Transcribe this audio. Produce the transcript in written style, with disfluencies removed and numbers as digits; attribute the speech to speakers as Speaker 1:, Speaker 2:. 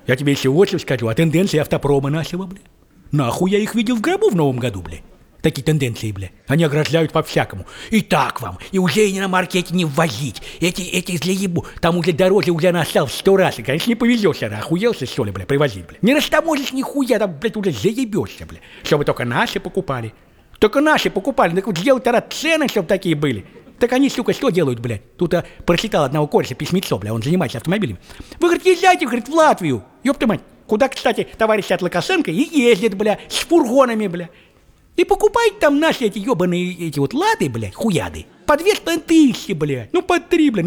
Speaker 1: Я тебе еще вот что скажу, о тенденции автопрома нашего, бля. Нахуй я их видел в гробу в Новом году, бля. Такие тенденции, бля. Они ограждают по-всякому. И так вам. И уже и на маркете не ввозить. Эти злеебу. Там уже дороже уже настал в 100 раз. И, конечно, не повезешься, охуелся, что ли, бля, привозить, бля. Не растаможишь нихуя, там, блядь, уже заебешься, бля. Чтобы только наши покупали. Только наши покупали. Так вот сделать тогда цены, чтобы такие были. Так они, сука, что делают, блядь? Тут прочитал одного кореша письмецо, бля, он занимается автомобилями. Вы, говорит, езжайте, говорит, в Латвию. Ёпта мать. Куда, кстати, товарищ от Лукашенко и ездит, бля, с фургонами, бля. И покупайте там наши эти ёбаные, эти вот лады, блядь, хуяды. По 2500, блядь, ну по 3, блядь.